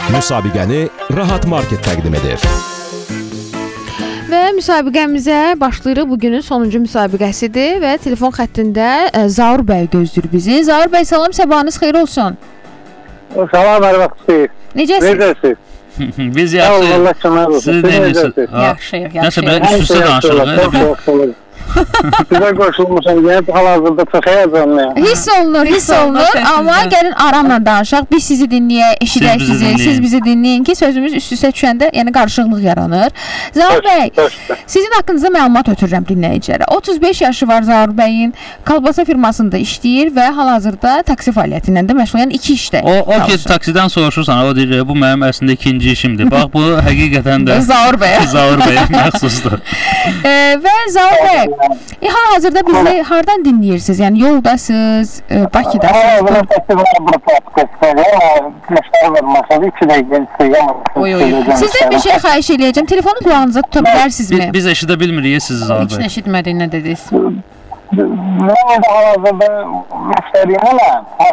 Müsabiqəni Rahat Market təqdim edir. Və müsabiqəmizə başlayırıq. Bugünün sonuncu müsabiqəsidir və telefon xəttində Zaur bəy gözləyir bizi. Zaur bəy, salam, sabahınız xeyir olsun. Salam, hər vaxt xeyir. Necəsiz? Biz yaxşıyıq. Siz necəsiz? Yaxşıyıq. Nəsə belə üst-üstə danışırıq. Sizə qoşulmuşam, yəni hal-hazırda çox həyəcanlıyam. Hiss olunur, amma gəlin aramla danışaq. Biz sizi dinləyək, eşidək sizi, siz bizi dinləyin ki, sözümüz üst-üstə düşəndə yəni qarışıqlıq yaranır. Zaur bəy, sizin haqqınızda məlumat ötürürəm dinləyicilərə. 35 yaşı var Zaur bəyin, kalbasa firmasında işləyir və hal-hazırda taksi fəaliyyətindən də məşğul, yəni iki işdə O ki, taksidən soruşursan, o deyir, bu mənim əslində ikinci işimdir. Bax, bu həqiqətən də Zaur bəyə məxsusdur. Və Zaur bəy, hal-hazırda bizi hardan dinləyirsiniz? Yəni yoldasınız, Bakıdasınız? Sizdən bir şey xahiş eləyəcəm. Telefonu qulağınıza tuta bilərsinizmi? Biz eşidə bilmirik sizi, Zaur bəy. Heç eşitmədik, nə dediniz? Mən də hal-hazırda müştəriyimlə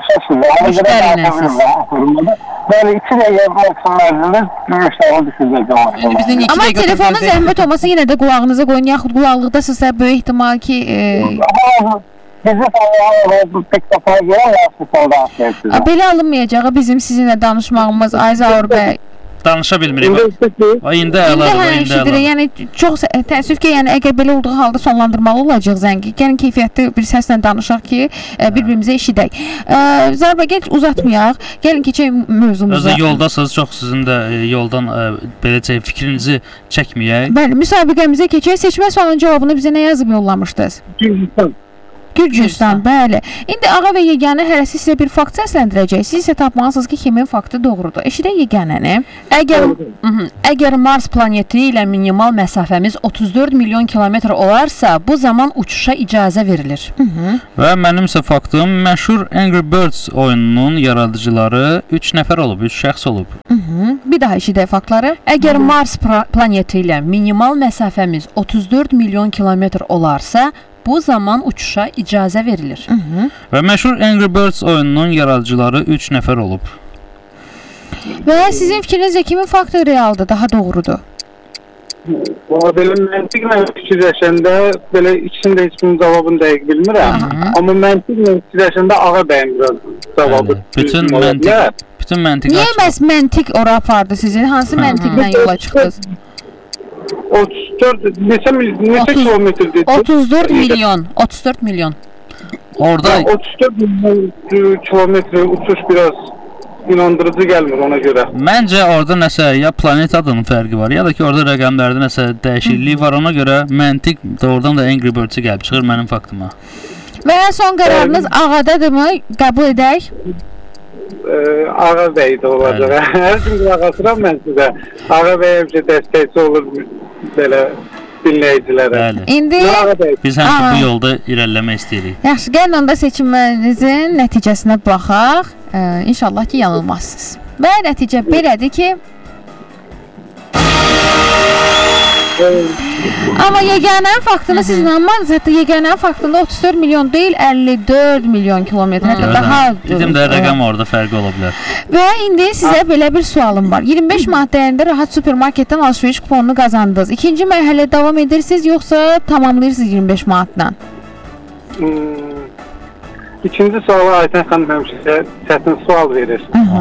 Bəli, 2 dəqiqə maksimum müştəri düşəcək. Amma telefonu zəhmət olmasa yenə də qulağınıza qoyun, yaxud qulaqlıqdasınızsa böyük ehtimal ki... Bizi pek defa gələn belə alınmayacağı bizim sizinlə danışmağımız, ay Zaur bəy. Danışa bilmirik. İndi əladır. Yəni çox təəssüf ki, yəni əgər belə olduğu halda sonlandırmalı olacaq zəngi. Gəlin keyfiyyətli bir səslə danışaq ki, bir-birimizə eşidək. Zaur bəy, gəl uzatmayaq. Gəlin keçək mövzumuza. Özü yoldasınız, çox sizin də yoldan beləcə fikrinizi çəkməyək. Bəli, müsabiqəmizə keçək. Seçmə sualının cavabını bizə nə yazıb yollamışdınız? Gürcüstan, bəli. İndi ağa və yeganə hərəsi sizə bir fakt səsləndirəcək. Siz isə tapmalısınız ki, kimin faktı doğrudur. Eşidək yeganəni. Əgər Mars planeti ilə minimal məsafəmiz 34 milyon kilometr olarsa, bu zaman uçuşa icazə verilir. Və mənimsə faktım, məşhur Angry Birds oyununun yaradıcıları 3 nəfər olub, 3 şəxs olub. Bir daha eşidək faktları. Əgər Mars planeti ilə minimal məsafəmiz 34 milyon kilometr olarsa, bu zaman uçuşa icazə verilir. Və məşhur Angry Birds oyununun yaradıcıları 3 nəfər olub. Və sizin fikrinizcə kimin faktı realdır, daha doğrudur? Belə məntiqlə fikirləşəndə, belə ikisində heç bunun cavabını dəqiq bilmirəm. Amma məntiqlə fikirləşəndə ağa bəyim biraz cavabı. Bütün məntiq. Niyə məhz məntiq ora apardı sizin? Hansı məntiqdən yola çıxdınız? 34 neçə kilometr dedi? 34 milyon. Orada 34 milyon kilometre uçuş biraz inandırıcı gəlmir ona görə. Məncə orada nəsə ya planet adının fərqi var, ya da ki orada rəqəmlərdə nəsə dəyişiklik var, ona görə məntiq doğrudan da Angry Birds-i gəlib çıxır mənim faktıma. Və son qərarınız ağadadırmı? Qəbul edək? Ağa bəy də olacaq. Hər gün qulaq mən sizə. Ağa bəy həmişə dəstəkçi olur belə dinləyicilərə. İndi biz həmişə bu yolda irəliləmək istəyirik. Yaxşı, gəlin onda seçimlərinizin nəticəsinə baxaq. İnşallah ki, yanılmazsınız. Və nəticə belədir ki, amma yeganənin faktını siz inanmadınız. Hətta yeganənin faktında 34 milyon deyil, 54 milyon kilometr. Hətta daha... Dedim də rəqəm orada fərqi ola bilər. Və indi sizə belə bir sualım var. 25 manat dəyərində Rahat Supermarketdən alışveriş kuponunu qazandınız. İkinci mərhələ davam edirsiniz, yoxsa tamamlayırsınız 25 manatla? İkinci sualı Aytən xanım həmişə çətin sual verir.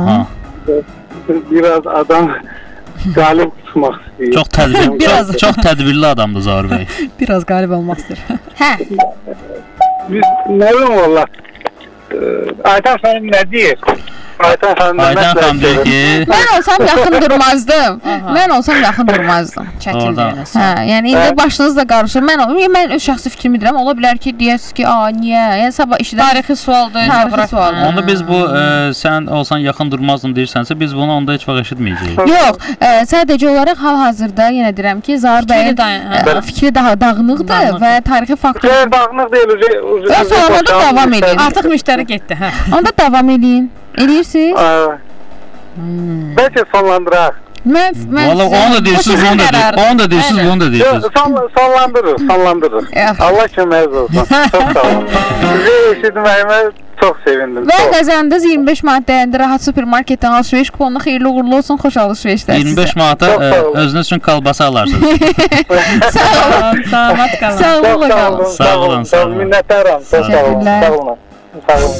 Biraz adam qalib tutmaq istəyir. Çox tədbirli adamdır Zaur bəy. Biraz qalib olmaq istəyir. Biz nə biləm valla. Aytən xanım nə deyir? Aytən xanım deyir ki... Mən olsam yaxın durmazdım. Çəkildiyiniz. Yəni indi başınız da qarışır. Mən öz şəxsi fikrimi deyirəm. Ola bilər ki, deyəsiniz ki, niyə? Yəni sabah işlədir. Tarixi sualdır, coğrafi sualdır. Onda biz bu, sən olsan yaxın durmazdım deyirsənsə, biz bunu onda heç vaxt eşitməyəcəyik. Yox, sadəcə olaraq hal-hazırda yenə deyirəm ki, Zaur bəyin fikri daha dağınıqdır və tarixi faktor... Dağınıq deyil, Sonra da davam edin. Artıq müştəri getdi. Onda davam edin. Eləyirsiniz? Bəlkə sonlandıraq. Valla onu da deyirsiniz, bunu da deyirsiniz. Sonlandırırıq. Allah köməyiniz olsun. Çox sağ olun. Sizi eşitməyimə Çox sevindim. Və qazandınız 25 manat dəyərində Rahat Supermarketdən alış-veriş kuponu xeyirli uğurlu olsun, xoş alış-verişlər. 25 manata özünüz üçün kolbasa alarsınız. Sağ olun. Salamat qalın. Sağ olun. Sağ olun. Sağ olun. Minnətdaram. Sağ olun. Sağ olun. Sağ olun.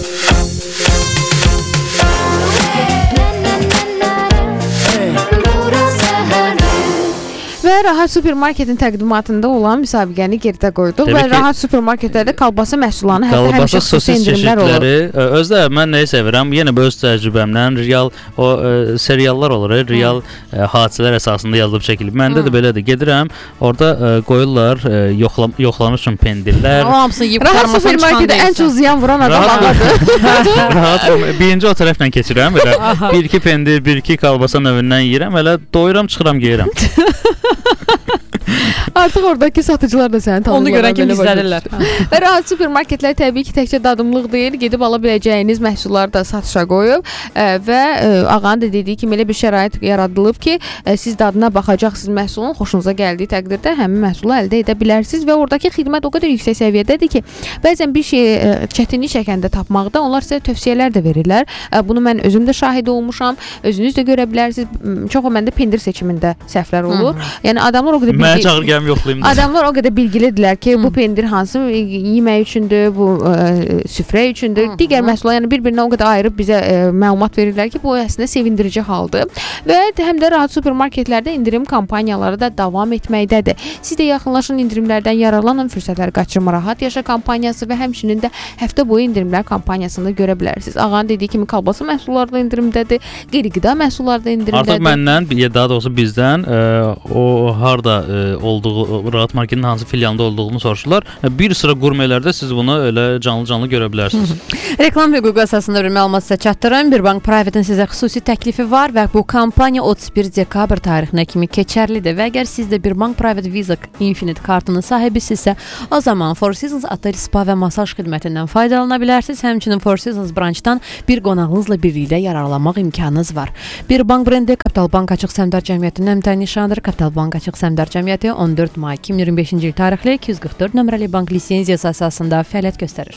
Və Rahat Supermarketin təqdimatında olan müsabiqəni geridə qoyduq və Rahat Supermarketlərdə kolbasa məhsullarını həmişə xüsusi endirimlər olur. Özdə mən nəyi sevirəm? Yenə öz təcrübəmdən real o seriallar olur, real hadisələr əsasında yazılıb çəkilib. Məndə də belədir. Gedirəm, orada qoyurlar yoxlamış üçün pendirlər. O hamısını yeyib Rahat qarmasını Supermarketdə ən çox ziyan vuran adam ağadır. Rahat birinci o tərəflə keçirəm, elə 1-2 pendir, 1-2 kolbasa növündən yeyirəm, elə doyuram, çıxıram, geyirəm. Artıq oradakı satıcılar da səni tanıyırlar. Onu görən kimi izlədirlər. Və Rahat Supermarketlər təbii ki, təkcə dadımlıq deyil, gedib ala biləcəyiniz məhsulları da satışa qoyub və ağanın da dediyi kimi elə bir şərait yaradılıb ki, siz dadına baxacaqsınız, məhsulun xoşunuza gəldiyi təqdirdə həmin məhsulu əldə edə bilərsiniz və oradakı xidmət o qədər yüksək səviyyədədir ki, bəzən bir şey çətinlik çəkəndə tapmaqda onlar sizə tövsiyələr də verirlər. Bunu mən özüm də şahid olmuşam, özünüz də görə bilərsiniz. Çox o məndə pendir seçimində səhvlər olur. Yəni adamlar o qədər Mənə çağır gəlm yoxlayım. Adamlar o qədər bilgilidirlər ki, bu pendir hansı yemək üçündür, bu süfrə üçündür. Digər məhsullar yəni bir-birinə o qədər ayırıb bizə məlumat verirlər ki, bu əslində sevindirici haldır. Və həm də Rahat Supermarketlərdə indirim kampaniyaları da davam etməkdədir. Siz də yaxınlaşın indirimlərdən yararlanın, fürsətləri qaçırma, rahat yaşa kampaniyası və həmçinin də həftə boyu indirimlər kampaniyasını görə bilərsiniz. Ağanın dediyi kimi kolbasa məhsulları da indirimdədir, qeyri-qida məhsulları da indirimdədir. Artıq məndən, daha doğrusu bizdən o harda olduğu, Rahat Marketin hansı filialında olduğunu soruşurlar. Bir sıra qurmelərdə siz bunu elə canlı-canlı görə bilərsiniz. Reklam hüququ əsasında bir məlumat sizə çatdırıram. Birbank Private-in sizə xüsusi təklifi var və bu kampaniya 31 dekabr tarixinə kimi keçərlidir və əgər siz də Birbank Private Visa Infinite kartının sahibisinizsə, o zaman Four Seasons Otel Spa və Masaj xidmətindən faydalana bilərsiniz. Həmçinin Four Seasons branchdan bir qonağınızla birlikdə yararlanmaq imkanınız var. Birbank brendi Kapital Bank Açıq Səhmdar Cəmiyyətinin əmtəyin nişanıdır. Kapital Bank Açıq Səhmdar Cəmiyyəti 14 may 2025-ci il tarixli 244 nömrəli bank lisenziyası əsasında fəaliyyət göstərir.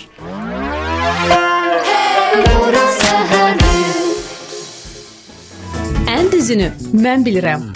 Ən düzünü mən bilirəm.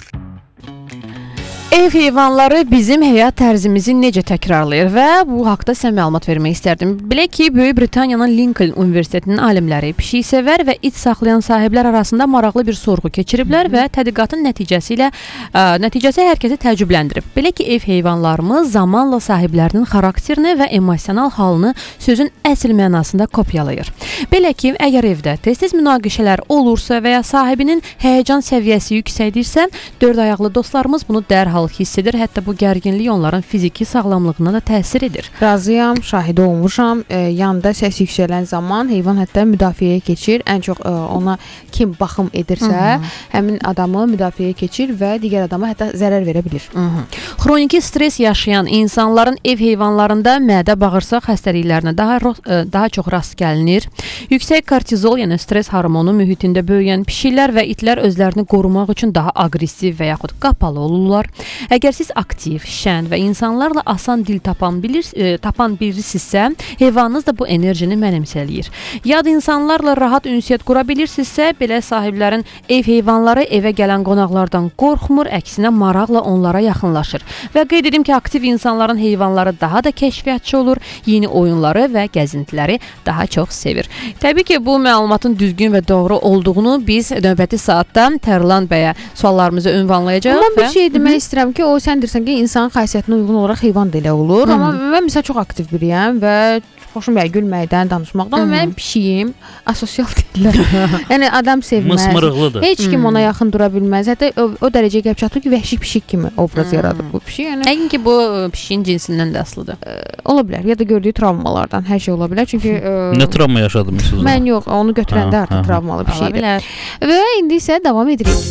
Ev heyvanları bizim həyat tərzimizi necə təkrarlayır və bu haqda sizə məlumat vermək istərdim. Bilək ki, Böyük Britaniyanın Lincoln Universitetinin alimləri pişiksevər və it saxlayan sahiblər arasında maraqlı bir sorğu keçiriblər və tədqiqatın nəticəsi hər kəsi təəccübləndirib. Bilək ki, ev heyvanlarımız zamanla sahiblərinin xarakterini və emosional halını sözün əsl mənasında kopyalayır. Belə ki, əgər evdə tez-tez münaqişələr olursa və ya sahibinin həyəcan səviyyəsi yüksəkdirsə, dörd ayaqlı dostlarımız bunu dərhal hiss edir, hətta bu gərginlik onların fiziki sağlamlığına da təsir edir. Razıyam, şahidi olmuşam. Yanında səs yüksələn zaman heyvan hətta müdafiəyə keçir. Ən çox ona kim baxım edirsə, həmin adamı müdafiəyə keçir və digər adama hətta zərər verə bilir. Xroniki stres yaşayan insanların ev heyvanlarında mədə-bağırsaq xəstəliklərinə daha çox rast gəlinir. Yüksək kortizol, yəni stres hormonu mühitində böyüyən pişiklər və itlər özlərini qorumaq üçün daha aqressiv və yaxud qapalı olurlar. Əgər siz aktiv, şən və insanlarla asan dil tapan birisinizsə, heyvanınız da bu enerjini mənimsələyir. Yad insanlarla rahat ünsiyyət qura bilirsinizsə, belə sahiblərin ev heyvanları evə gələn qonaqlardan qorxmur, əksinə maraqla onlara yaxınlaşır. Və qeyd edim ki, aktiv insanların heyvanları daha da kəşfiyyatçı olur, yeni oyunları və gəzintiləri daha çox sevir. Təbii ki, bu məlumatın düzgün və doğru olduğunu biz növbəti saatda Tərlan bəyə suallarımızı ünvanlayacağıq. Amma bir şey demək istəyirəm ki, o sən deyirsən ki, insanın xasiyyətinə uyğun olaraq heyvan da elə olur. Amma mən məsələn çox aktiv biriyəm və xoşum gəlir gülməkdən, danışmaqdan. Mən pişiyim, asosial deyirlər. Yəni adam sevməz. Mısmırıqlıdır. Heç kim ona yaxın dura bilməz. Hətta o dərəcəyə gəlib çatır ki, vəhşi pişik kimi obraz yaradıb bu pişik. Yəni yəqin ki, bu pişiyin cinsindən də asılıdır. Ola bilər ya da gördüyü travmalardan hər şey ola bilər. Çünki nə travma yaşadınız? Mən yox, onu götürəndə artıq travmalı bir şeydir. Və indi isə davam edirik.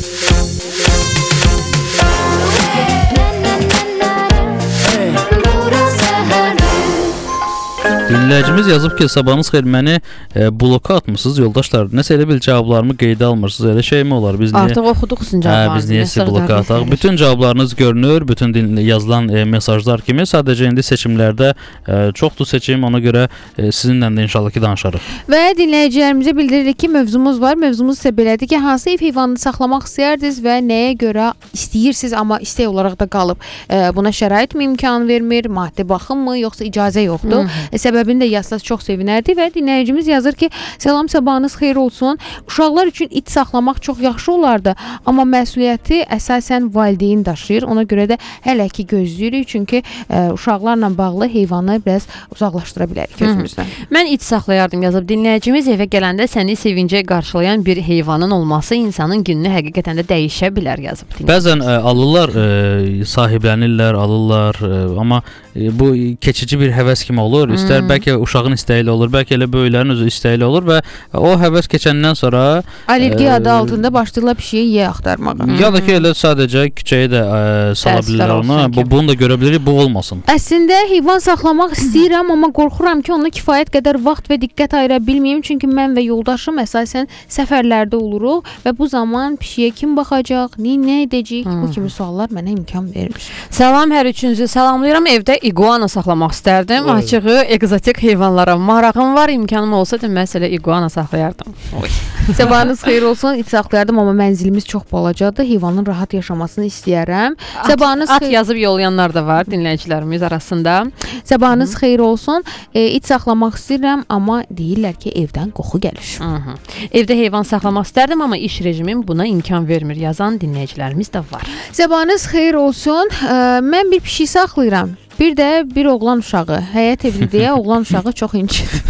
Dinləyicimiz yazıb ki, sabahınız xeyir, məni bloka atmısınız yoldaşlar. Nəsə elə bil cavablarımı qeydə almırsınız. Elə şey mi olar? Biz Artıq oxuduq sizin cavablarınızı. Biz niyə sizi bloka ataq? Bütün cavablarınız görünür, bütün yazılan mesajlar kimi. Sadəcə indi seçimlərdə çoxdur seçim, ona görə sizinlə də inşallah ki danışarıq. Və dinləyicilərimizə bildiririk ki, mövzumuz var. Mövzumuz isə belədir ki, hansı ev heyvanını saxlamaq istəyirdiniz və nəyə görə istəyirsiniz, amma istək olaraq da qalıb. Buna şərait mi imkan vermir, maddi baxım mı, yoxsa icazə yoxdur? Səbəbini də yazsanız çox sevinərdik və dinləyicimiz yazır ki, salam, sabahınız xeyir olsun. Uşaqlar üçün it saxlamaq çox yaxşı olardı, amma məsuliyyəti əsasən valideyn daşıyır. Ona görə də hələ ki gözləyirik, çünki uşaqlarla bağlı heyvanı biraz uzaqlaşdıra bilərik gözümüzdən. Mən it saxlayardım yazıb. Dinləyicimiz evə gələndə səni sevincə qarşılayan bir heyvanın olması insanın gününü həqiqətən də dəyişə bilər yazıb. Bəzən alırlar, sahiblənirlər, alırlar, amma bu keçici bir həvəs kimi olur. İstər bəlkə uşağın istəyilə olur, bəlkə elə böyüklərin özü istəyilə olur və o həvəs keçəndən sonra allergiya adı altında başlayırlar bir şeyi yeyə axtarmağa. Ya da ki elə sadəcə küçəyə də sala bilirlər onu. Bunu da görə bilərik, bu olmasın. Əslində heyvan saxlamaq istəyirəm, amma qorxuram ki, ona kifayət qədər vaxt və diqqət ayıra bilməyim, çünki mən və yoldaşım əsasən səfərlərdə oluruq və bu zaman pişiyə kim baxacaq, nə edəcək? Bu kimi suallar mənə imkan vermir. Salam, hər üçünüzü salamlayıram. Evdə iguana saxlamaq istərdim. Açığı egzotik heyvanlara marağım var. İmkanım olsa da məsələ iguana saxlayardım. Sabahınız xeyir olsun. İt saxlayardım, amma mənzilimiz çox balacadır. Heyvanın rahat yaşamasını istəyərəm. At yazıb yollayanlar da var dinləyicilərimiz arasında. Sabahınız xeyir olsun. İt saxlamaq istəyirəm, amma deyirlər ki, evdən qoxu gəlir. Evdə heyvan saxlamaq istərdim, amma iş rejimim buna imkan vermir yazan dinləyicilərimiz də var. Sabahınız xeyir olsun. Mən bir pişik saxlayıram. Bir də bir oğlan uşağı. Həyət evli deyə oğlan uşağı çox incir.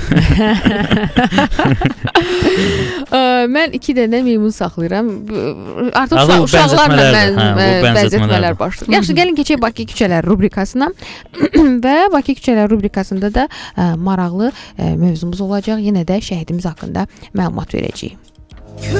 Mən 2 dənə meymun saxlayıram. Artıq uşaqlarla bənzətmələr başlayır. Yaxşı, gəlin keçək Bakı küçələri rubrikasına. Və Bakı küçələri rubrikasında da maraqlı mövzumuz olacaq. Yenə də şəhidimiz haqqında məlumat verəcəyik.